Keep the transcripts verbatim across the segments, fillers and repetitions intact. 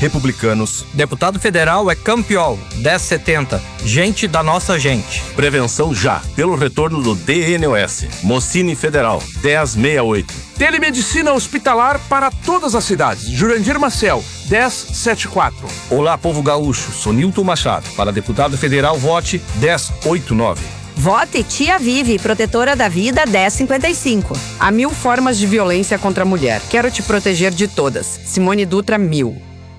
Republicanos. Deputado federal é Campiol, dez setenta. Gente da nossa gente. Prevenção já, pelo retorno do D N O S. Mocine Federal, dez sessenta e oito. Telemedicina hospitalar para todas as cidades. Jurandir Marcel, dez setenta e quatro. Olá, povo gaúcho. Sou Nilton Machado. Para deputado federal, vote dez oitenta e nove. Vote Tia Vive, protetora da vida, dez cinquenta e cinco. Há mil formas de violência contra a mulher. Quero te proteger de todas. Simone Dutra, mil.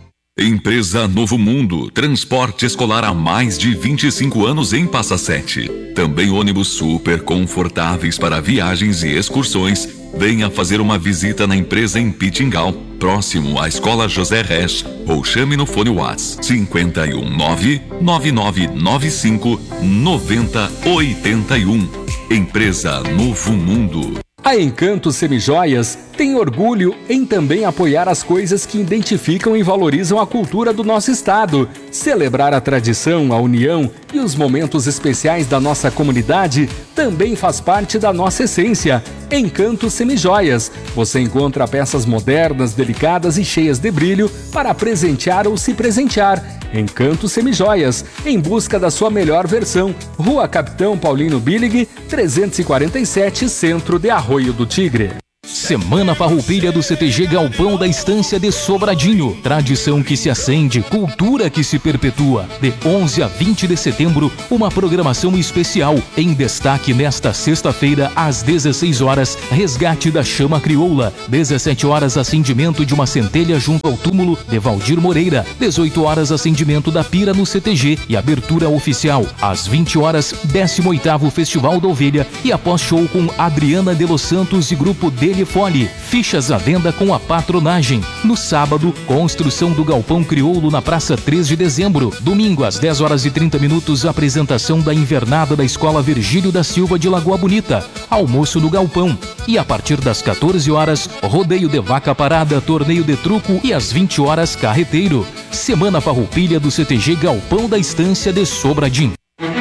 Empresa Novo Mundo, transporte escolar há mais de vinte e cinco anos em Passa Sete. Também ônibus super confortáveis para viagens e excursões. Venha fazer uma visita na empresa em Pitingal, próximo à Escola José Resch, ou chame no fone WhatsApp cinco um nove, nove nove nove cinco, nove zero oito um. Empresa Novo Mundo. A Encanto Semijoias tem orgulho em também apoiar as coisas que identificam e valorizam a cultura do nosso estado. Celebrar a tradição, a união e os momentos especiais da nossa comunidade também faz parte da nossa essência. Encanto Semijoias. Você encontra peças modernas, delicadas e cheias de brilho para presentear ou se presentear. Encanto Semijoias, em busca da sua melhor versão. Rua Capitão Paulino Billig, trezentos e quarenta e sete, Centro de Arroio do Tigre. Semana Farroupilha do C T G Galpão da Estância de Sobradinho. Tradição que se acende, cultura que se perpetua. De onze a vinte de setembro, uma programação especial. Em destaque nesta sexta-feira, às dezesseis horas, resgate da chama crioula. dezessete horas, acendimento de uma centelha junto ao túmulo de Valdir Moreira. dezoito horas, acendimento da pira no C T G e abertura oficial. Às vinte horas, décimo oitavo Festival da Ovelha e após show com Adriana de Los Santos e grupo dele Fole. Fichas à venda com a patronagem. No sábado, construção do Galpão Crioulo na Praça três de dezembro. Domingo, às dez horas e trinta minutos, apresentação da invernada da Escola Virgílio da Silva de Lagoa Bonita. Almoço no Galpão. E a partir das quatorze horas, rodeio de vaca parada, torneio de truco e às vinte horas, carreteiro. Semana Farroupilha do C T G Galpão da Estância de Sobradinho.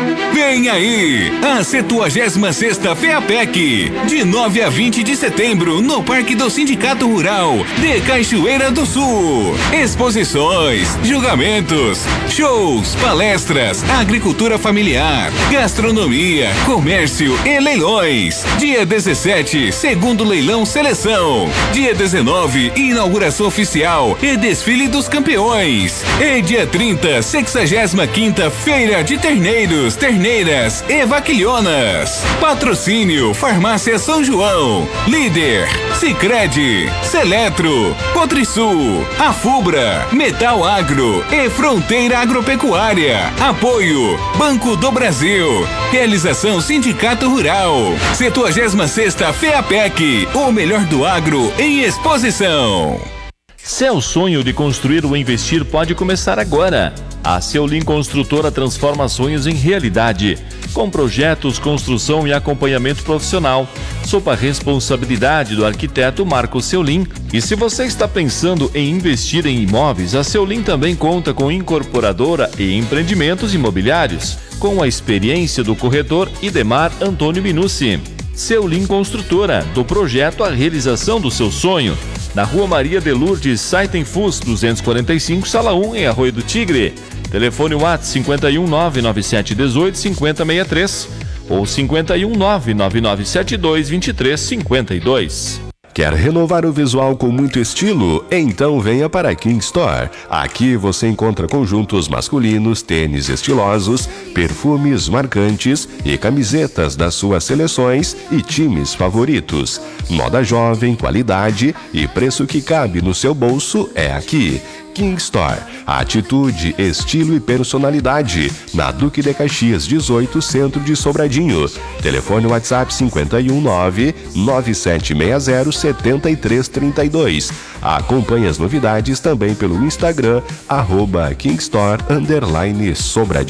Vem aí, a setenta e sexta FEAPEC, de nove a vinte de setembro, no Parque do Sindicato Rural de Cachoeira do Sul. Exposições, julgamentos, shows, palestras, agricultura familiar, gastronomia, comércio e leilões. Dia dezessete, segundo leilão seleção. Dia dezenove, inauguração oficial e desfile dos campeões. E dia trinta, sexagésima quinta Feira de Terneiros, Terneiras e Vaquilhonas. Patrocínio Farmácia São João, Líder, Sicredi, Seletro, Cotrisul, Afubra, Metal Agro e Fronteira Agropecuária. Apoio Banco do Brasil. Realização Sindicato Rural. setenta e sexta FEAPEC, o melhor do agro em exposição. Seu sonho de construir ou investir pode começar agora. A Seulin Construtora transforma sonhos em realidade, com projetos, construção e acompanhamento profissional, sob a responsabilidade do arquiteto Marco Seulin. E se você está pensando em investir em imóveis, a Seulin também conta com incorporadora e empreendimentos imobiliários, com a experiência do corretor Idemar Antônio Minucci. Seulin Construtora, do projeto à realização do seu sonho. Na Rua Maria de Lourdes, Saitenfus, duzentos e quarenta e cinco, Sala um, em Arroio do Tigre. Telefone WhatsApp cinco um nove nove sete um oito cinco zero seis três ou cinco um nove nove nove sete dois dois três cinco dois. Quer renovar o visual com muito estilo? Então venha para a King Store. Aqui você encontra conjuntos masculinos, tênis estilosos, perfumes marcantes e camisetas das suas seleções e times favoritos. Moda jovem, qualidade e preço que cabe no seu bolso é aqui. King Store, atitude, estilo e personalidade, na Duque de Caxias dezoito, Centro de Sobradinho. Telefone WhatsApp cinco um nove nove sete seis zero sete três três dois. Acompanhe as novidades também pelo Instagram, arroba Kingstore underline Sobradinho.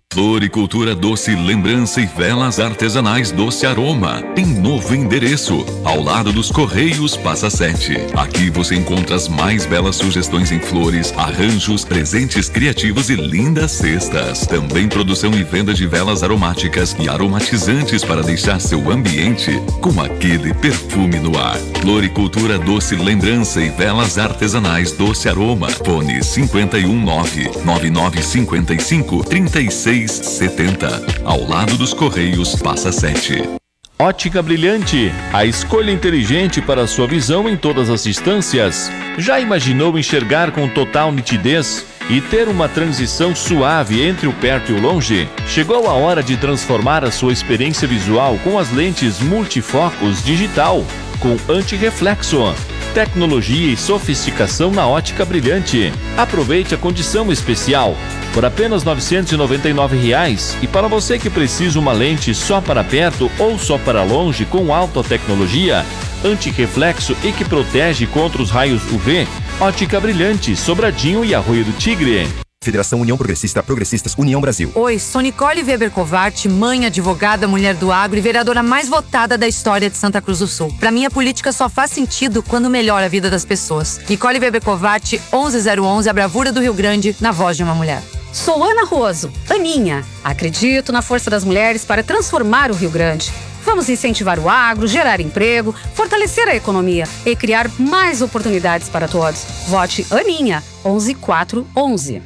Floricultura Doce Lembrança e Velas Artesanais Doce Aroma, em novo endereço, ao lado dos Correios Passa Sete. Aqui você encontra as mais belas sugestões em flores, arranjos, presentes criativos e lindas cestas. Também produção e venda de velas aromáticas e aromatizantes para deixar seu ambiente com aquele perfume no ar. Floricultura Doce Lembrança e Velas Artesanais Doce Aroma. Fone cinco um nove, nove nove cinco cinco, três seis setenta, ao lado dos Correios Passa Sete. Ótica Brilhante, a escolha inteligente para sua visão em todas as distâncias. Já imaginou enxergar com total nitidez e ter uma transição suave entre o perto e o longe? Chegou a hora de transformar a sua experiência visual com as lentes multifocos digital, com antirreflexo. Tecnologia e sofisticação na Ótica Brilhante. Aproveite a condição especial por apenas novecentos e noventa e nove reais, e para você que precisa uma lente só para perto ou só para longe com alta tecnologia, antirreflexo e que protege contra os raios U V, Ótica Brilhante, Sobradinho e Arroio do Tigre. Federação União Progressista, Progressistas, União Brasil. Oi, sou Nicole Weber Covart, mãe, advogada, mulher do agro e vereadora mais votada da história de Santa Cruz do Sul. Pra mim, a política só faz sentido quando melhora a vida das pessoas. Nicole Weber Covart, onze zero onze, a bravura do Rio Grande, na voz de uma mulher. Sou Ana Roso, Aninha. Acredito na força das mulheres para transformar o Rio Grande. Vamos incentivar o agro, gerar emprego, fortalecer a economia e criar mais oportunidades para todos. Vote Aninha, onze quatro onze.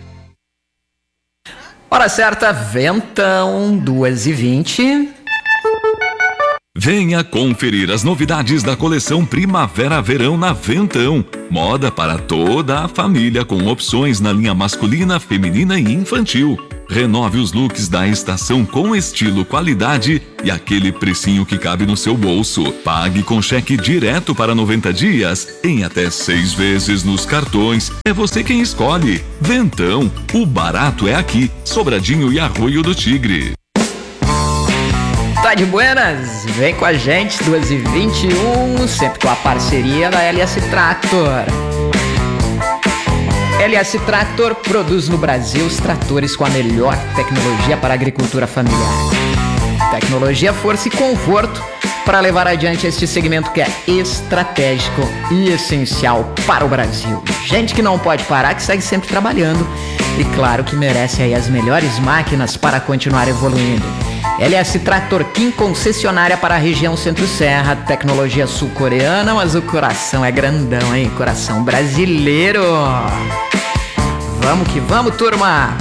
Hora certa, Ventão, duas e vinte. Venha conferir as novidades da coleção Primavera-Verão na Ventão. Moda para toda a família, com opções na linha masculina, feminina e infantil. Renove os looks da estação com estilo, qualidade e aquele precinho que cabe no seu bolso. Pague com cheque direto para noventa dias, em até seis vezes nos cartões. É você quem escolhe. Ventão, o barato é aqui. Sobradinho e Arroio do Tigre. Tá de buenas? Vem com a gente, duas e vinte e um, sempre com a parceria da L S Tractor. L S Tractor produz no Brasil os tratores com a melhor tecnologia para a agricultura familiar. Tecnologia, força e conforto para levar adiante este segmento que é estratégico e essencial para o Brasil. Gente que não pode parar, que segue sempre trabalhando e claro que merece aí as melhores máquinas para continuar evoluindo. L S Tractor Kim, concessionária para a região Centro-Serra, tecnologia sul-coreana, mas o coração é grandão, hein? Coração brasileiro. Vamos que vamos, turma.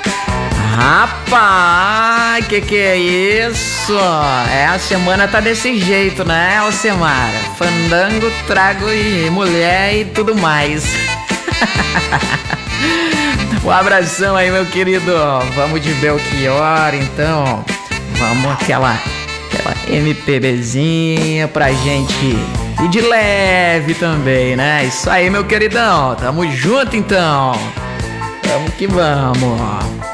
Rapaz, que que é isso? É, a semana tá desse jeito, né, Alcemara? Fandango, trago e mulher e tudo mais. Um abração aí, meu querido. Vamos de Belchior, então. Vamos aquela, aquela MPBzinha pra gente ir de leve também, né? Isso aí, meu queridão. Tamo junto, então. Vamos que vamos.